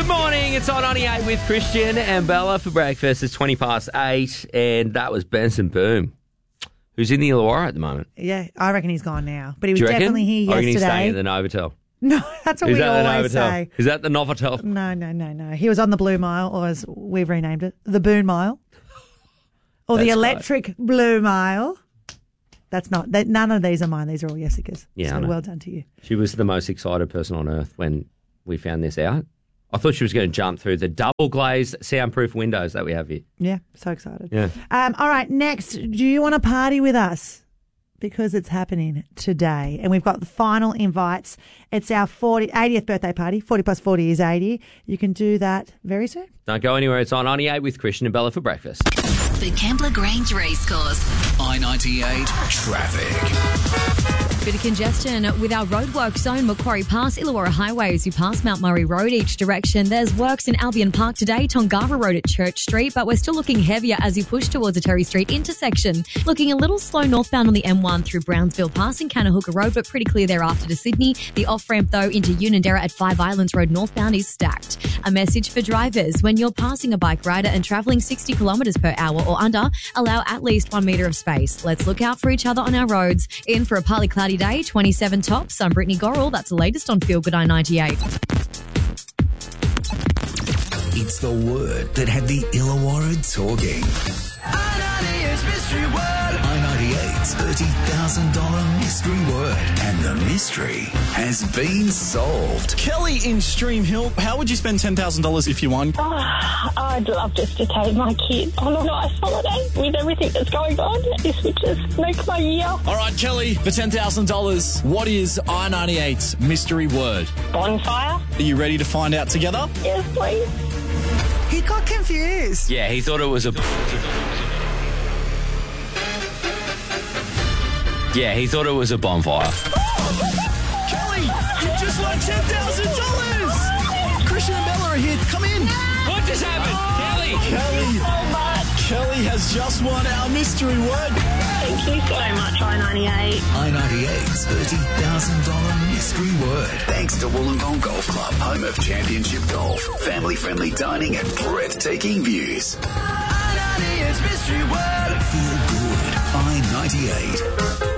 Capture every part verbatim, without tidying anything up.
Good morning. It's on ninety-eight with Christian and Bella for breakfast. It's twenty past eight, and that was Benson Boom, who's in the Illawarra at the moment. Yeah, I reckon he's gone now. But he was Do you reckon? definitely here Or yesterday. he's staying at the Novotel? No, that's what Is we that always the Novotel? say. Is that the Novotel? No, no, no, no. He was on the Blue Mile, or as we've renamed it, the Boon Mile. Or the That's Electric great. Blue Mile. That's not, that, none of these are mine. These are all Jessica's. Yeah, so I know. well done to you. She was the most excited person on earth when we found this out. I thought she was going to jump through the double glazed soundproof windows that we have here. Yeah, so excited. Yeah. Um, all right, next, do you want to party with us? Because it's happening today. And we've got the final invites. It's our forty, eightieth birthday party. forty plus forty is eighty. You can do that very soon. Don't go anywhere. It's on ninety-eight with Christian and Bella for breakfast. The Kembla Grange Racecourse. I ninety-eight traffic. Bit of congestion with our roadwork zone, Macquarie Pass, Illawarra Highway as you pass Mount Murray Road each direction. There's works in Albion Park today, Tongara Road at Church Street, but we're still looking heavier as you push towards the Terry Street intersection. Looking a little slow northbound on the M one through Brownsville, passing Kanahooka Road, but pretty clear thereafter to Sydney. The off-ramp, though, into Unanderra at Five Islands Road northbound is stacked. A message for drivers: when you're passing a bike rider and travelling sixty kilometres per hour or under, allow at least one metre of space. Let's look out for each other on our roads. In for a partly cloudy day, twenty-seven tops. I'm Brittany Gorrell. That's the latest on Feel Good I ninety-eight. It's the word that had the Illawarra talking. I ninety-eight's mystery word. I ninety-eight's thirty thousand dollars mystery word. And the mystery has been solved. Kelly in Stream Hill, how would you spend ten thousand dollars if you won? Oh, I'd love just to take my kid on a nice holiday with everything that's going on. This would just make my year. All right, Kelly, for ten thousand dollars, what is I ninety-eight's mystery word? Bonfire? Are you ready to find out together? Yes, please. He got confused. Yeah, he thought it was a... Yeah, he thought it was a bonfire. Kelly, you just won ten thousand dollars! Christian and Bella are here. Come in. What just happened? Kelly! Kelly, So much. Kelly has just won our mystery word. Thank you so much, I ninety-eight. I ninety-eight's thirty thousand dollars mystery word. Thanks to Wollongong Golf Club, home of championship golf, family-friendly dining and breathtaking views. I ninety-eight's mystery word. Feel good. I ninety-eight.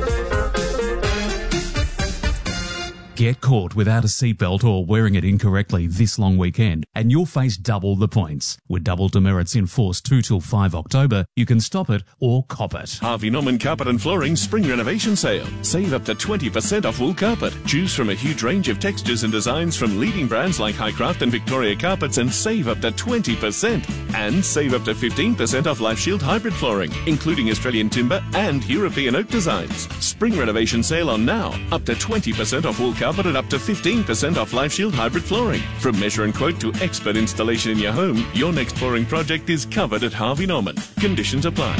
Get caught without a seatbelt or wearing it incorrectly this long weekend, and you'll face double the points. With double demerits in force two till five October, you can stop it or cop it. Harvey Norman Carpet and Flooring Spring Renovation Sale. Save up to twenty percent off wool carpet. Choose from a huge range of textures and designs from leading brands like Highcraft and Victoria Carpets and save up to twenty percent. And save up to fifteen percent off Life Shield hybrid flooring, including Australian timber and European oak designs. Spring Renovation Sale on now. Up to twenty percent off wool carpet and up to fifteen percent off Life Shield hybrid flooring. From measure and quote to expert installation in your home, your next flooring project is covered at Harvey Norman. Conditions apply.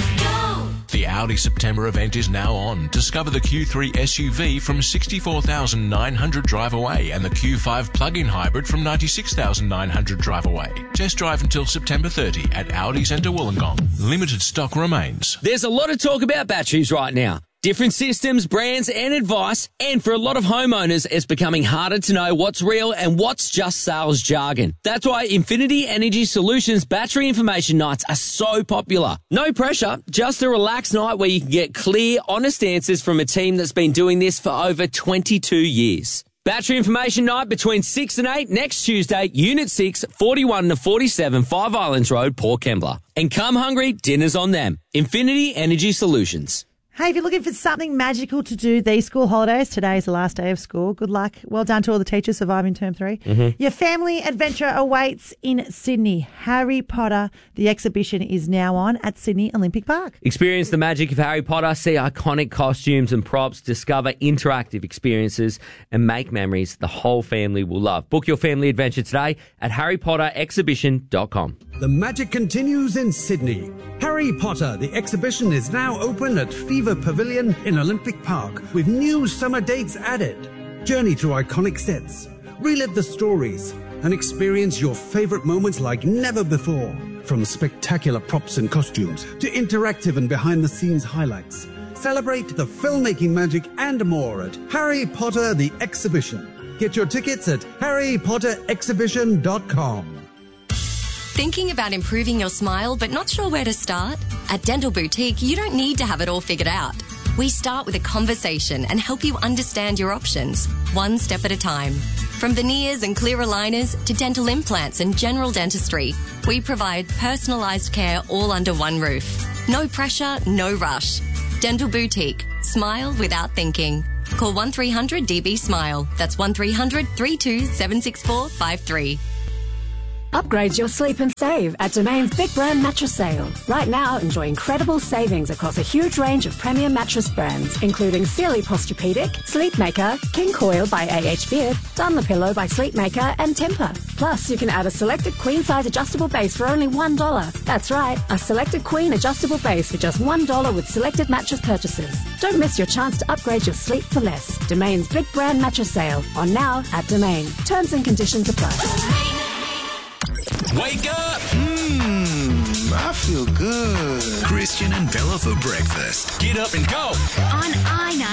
The Audi September event is now on. Discover the Q three S U V from sixty-four thousand nine hundred drive away and the Q five plug-in hybrid from ninety-six thousand nine hundred drive away. Test drive until September thirtieth at Audi Centre Wollongong. Limited stock remains. There's a lot of talk about batteries right now. Different systems, brands and advice, and for a lot of homeowners, it's becoming harder to know what's real and what's just sales jargon. That's why Infinity Energy Solutions battery information nights are so popular. No pressure, just a relaxed night where you can get clear, honest answers from a team that's been doing this for over twenty-two years. Battery information night between six and eight next Tuesday, Unit six, forty-one to forty-seven, Five Islands Road, Port Kembla. And come hungry, dinner's on them. Infinity Energy Solutions. Hey, if you're looking for something magical to do these school holidays, today is the last day of school. Good luck. Well done to all the teachers surviving term three. Mm-hmm. Your family adventure awaits in Sydney. Harry Potter, the exhibition is now on at Sydney Olympic Park. Experience the magic of Harry Potter, see iconic costumes and props, discover interactive experiences and make memories the whole family will love. Book your family adventure today at harry potter exhibition dot com. The magic continues in Sydney. Harry Potter, the exhibition is now open at Fever Pavilion in Olympic Park with new summer dates added. Journey through iconic sets, relive the stories, and experience your favourite moments like never before. From spectacular props and costumes to interactive and behind-the-scenes highlights. Celebrate the filmmaking magic and more at Harry Potter, the exhibition. Get your tickets at harry potter exhibition dot com. Thinking about improving your smile but not sure where to start? At Dental Boutique, you don't need to have it all figured out. We start with a conversation and help you understand your options, one step at a time. From veneers and clear aligners to dental implants and general dentistry, we provide personalised care all under one roof. No pressure, no rush. Dental Boutique. Smile without thinking. Call one three hundred D B SMILE. That's one three hundred, three two, seven six four, five three. Upgrade your sleep and save at Domain's Big Brand Mattress Sale. Right now, enjoy incredible savings across a huge range of premium mattress brands, including Sealy Posturepedic, Sleepmaker, King Coil by A H Beard, Dunlopillow by Sleepmaker, and Temper. Plus, you can add a selected queen-size adjustable base for only one dollar. That's right, a selected queen adjustable base for just one dollar with selected mattress purchases. Don't miss your chance to upgrade your sleep for less. Domain's Big Brand Mattress Sale, on now at Domain. Terms and conditions apply. Wake up! Mmm, I feel good. Christian and Bella for breakfast. Get up and go. On I ninety.